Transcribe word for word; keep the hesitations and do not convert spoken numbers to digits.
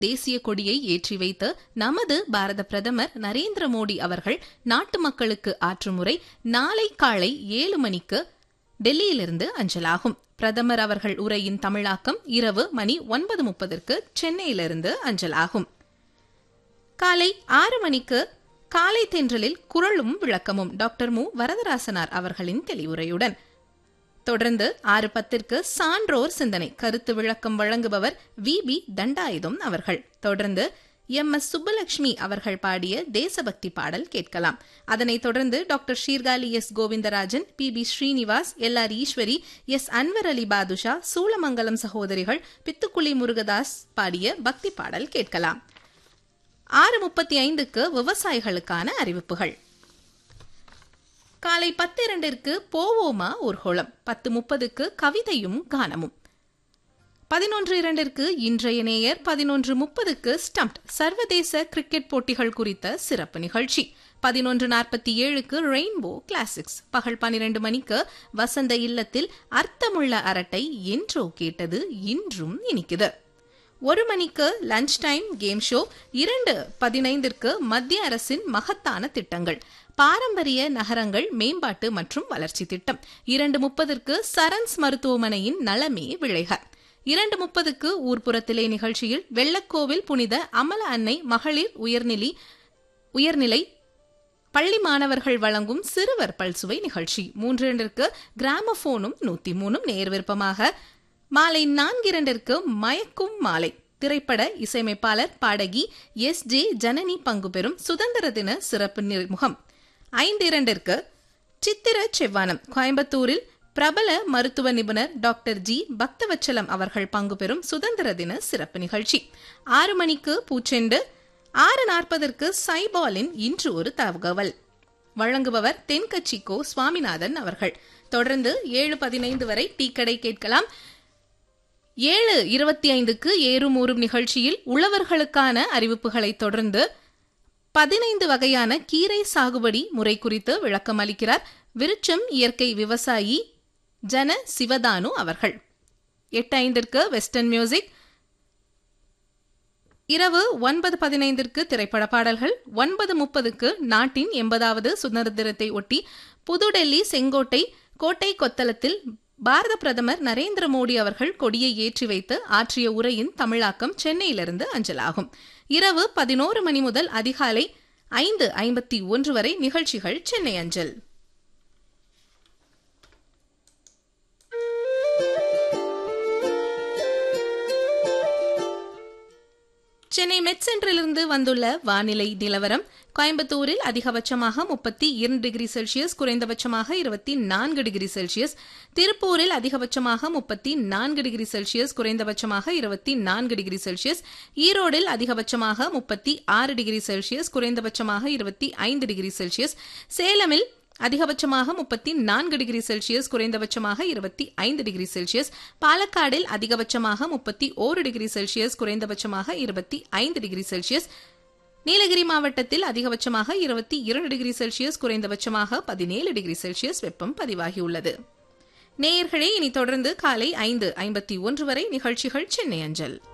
தேசிய கொடியை ஏற்றி வைத்து நமது பாரத பிரதமர் நரேந்திர மோடி அவர்கள் நாட்டு மக்களுக்கு ஆற்றும் உரை நாளை காலை ஏழு மணிக்கு டெல்லியிலிருந்து அஞ்சலாகும். பிரதமர் அவர்கள் உரையின் தமிழாக்கம் இரவு மணி ஒன்பது முப்பதற்கு சென்னையிலிருந்து அஞ்சலாகும். காலை ஆறு மணிக்கு காலை தென்றலில் குரலும் விளக்கமும் டாக்டர் மு வரதராசனார் அவர்களின் தெளிவுரையுடன். தொடர்ந்து ஆறு பத்திற்கு சான்றோர் சிந்தனை கருத்து விளக்கம் வழங்குபவர் வி பி தண்டாயுதம் அவர்கள். தொடர்ந்து எம் எஸ் சுப்பலட்சுமி அவர்கள் பாடிய தேசபக்தி பாடல் கேட்கலாம். அதனைத் தொடர்ந்து doctor Sirkazhi S Govindarajan, B B Srinivas, L R Eswari, S Anwar அலி பாதுஷா, சூளமங்கலம் சகோதரிகள், பித்துக்குளி முருகதாஸ் பாடிய பக்தி பாடல் கேட்கலாம். ஆறு முப்பத்தி ஐந்துக்கு விவசாயிகளுக்கான அறிவிப்புகள். காலை பத்து இரண்டிற்கு போவோமா ஊர்கோளம், பத்து முப்பதுக்கு கவிதையும் கானமும், பதினொன்று இரண்டிற்கு இன்றைய நேயர், பதினொன்று முப்பதுக்கு ஸ்டம்ப்ட் சர்வதேச கிரிக்கெட் போட்டிகள் குறித்த சிறப்பு நிகழ்ச்சி, பதினொன்று நாற்பத்தி ஏழுக்கு ரெயின்போ கிளாசிக்ஸ், பகல் பனிரெண்டு மணிக்கு வசந்த இல்லத்தில் அர்த்தமுள்ள அரட்டை என்றோ கேட்டது இன்றும் இனிக்குது, ஒரு மணிக்கு லஞ்ச் டைம் கேம் ஷோ, இரண்டு பதினைந்திற்கு மத்திய அரசின் மகத்தான திட்டங்கள், பாரம்பரிய நகரங்கள் மேம்பாட்டு மற்றும் வளர்ச்சி திட்டம், இரண்டு முப்பதற்கு சரன்ஸ் மருத்துவமனையின் நலமே விளைக, இரண்டு முப்பதுக்கு ஊர்ப்புறத்திலே நிகழ்ச்சியில் வெள்ளக்கோவில் புனித அமல அன்னை மகளிர் உயர்நிலை உயர்நிலை பள்ளி மாணவர்கள் வழங்கும் சிறுவர் பல்சுவை நிகழ்ச்சி, மூன்று இரண்டிற்கு கிராமபோனும் நூத்தி மூணும் நேர் விருப்பமாக, மாலை நான்கு இரண்டிற்கு மயக்கும் மாலை திரைப்பட இசையமைப்பாளர் பாடகி எஸ் ஜே ஜனனி பங்கு பெறும் சுதந்திர தின சிறப்பு நேர்முகம், ஐந்து இரண்டிற்கு சித்திர செவ்வானம் கோயம்புத்தூரில் பிரபல மருத்துவ நிபுணர் டாக்டர் ஜி பக்தவச்சலம் அவர்கள் பங்கு பெறும் சுதந்திர தின சிறப்பு நிகழ்ச்சி, ஆறு மணிக்கு பூச்செண்டு, ஆறு நாற்பதற்கு சைபாலின் இன்று ஒரு தகவல் வழங்குபவர் தென்கட்சி கோ சுவாமிநாதன் அவர்கள். தொடர்ந்து ஏழு பதினைந்து வரை டீக்கடை கேட்கலாம். ஏழு இருபத்தி ஐந்துக்கு ஏறும் ஊறும் நிகழ்ச்சியில் உழவர்களுக்கான அறிவிப்புகளை தொடர்ந்து பதினைந்து வகையான கீரை சாகுபடி முறை குறித்து விளக்கம் அளிக்கிறார் விருச்சம் இயற்கை விவசாயி ஜன சிவதானு அவர்கள். எட்டு ஐந்திற்கு வெஸ்டர்ன் மியூசிக், இரவு ஒன்பது பதினைந்திற்கு திரைப்பட பாடல்கள், ஒன்பது முப்பதுக்கு நாட்டின் எண்பதாவது சுதந்திர தினத்தை ஒட்டி புதுடெல்லி செங்கோட்டை கோட்டை கொத்தளத்தில் பாரத பிரதமர் நரேந்திர மோடி அவர்கள் கொடியை ஏற்றி வைத்து ஆற்றிய உரையின் தமிழாக்கம் சென்னையிலிருந்து அஞ்சலாகும். இரவு பதினோரு மணி முதல் அதிகாலை ஐந்து ஐம்பத்தி ஒன்று வரை நிகழ்ச்சிகள் சென்னை அஞ்சல். சென்னை மெட் சென்டரிலிருந்து வந்துள்ள வானிலை நிலவரம். கோயம்புத்தூரில் அதிகபட்சமாக முப்பத்தி இரண்டு டிகிரி செல்சியஸ், குறைந்தபட்சமாக இருபத்தி நான்கு டிகிரி செல்சியஸ். திருப்பூரில் அதிகபட்சமாக முப்பத்தி நான்கு டிகிரி செல்சியஸ், குறைந்தபட்சமாக இருபத்தி நான்கு டிகிரி செல்சியஸ். ஈரோடில் அதிகபட்சமாக முப்பத்தி ஆறு டிகிரி செல்சியஸ், குறைந்தபட்சமாக இருபத்தி ஐந்து டிகிரி செல்சியஸ். சேலமில் அதிகபட்சமாக முப்பத்தி நான்கு டிகிரி செல்சியஸ், குறைந்தபட்சமாக இருபத்தி ஐந்து டிகிரி செல்சியஸ். பாலக்காடில் அதிகபட்சமாக முப்பத்தி ஓரு டிகிரி செல்சியஸ், குறைந்தபட்சமாக இருபத்தி ஐந்து டிகிரி செல்சியஸ். நீலகிரி மாவட்டத்தில் அதிகபட்சமாக இருபத்தி இரண்டு டிகிரி செல்சியஸ், குறைந்தபட்சமாக பதினேழு டிகிரி செல்சியஸ் வெப்பம் பதிவாகியுள்ளது. நேயர்களே, இனி தொடர்ந்து காலை ஐந்து ஐம்பத்தி ஒன்று வரை நிகழ்ச்சிகள் சென்னை அஞ்சல்.